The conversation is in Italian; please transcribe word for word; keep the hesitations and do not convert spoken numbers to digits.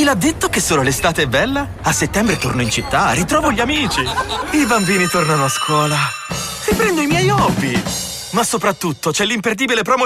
Chi l'ha detto che solo l'estate è bella? A settembre torno in città, ritrovo gli amici. I bambini tornano a scuola. Riprendo i miei hobby. Ma soprattutto c'è l'imperdibile promo